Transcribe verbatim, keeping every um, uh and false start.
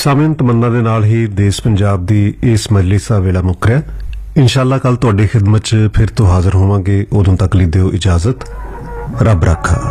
ਸਾਮਿਆਂ ਤਮੰਨਾ ਦੇ ਨਾਲ ਹੀ ਦੇਸ਼ ਪੰਜਾਬ ਦੀ ਇਸ ਮਜਲਿਸ ਦਾ ਵੇਲਾ ਮੁੱਕ ਰਿਹਾ। ਇਨਸ਼ਾਅੱਲਾ ਕੱਲ ਤੁਹਾਡੀ ਖਿਦਮਤ 'ਚ ਫਿਰ ਤੋਂ ਹਾਜ਼ਰ ਹੋਵਾਂਗੇ। ਉਦੋਂ ਤੱਕ ਲਈ ਦਿਓ ਇਜਾਜ਼ਤ। ਰੱਬ ਰਾਖਾ।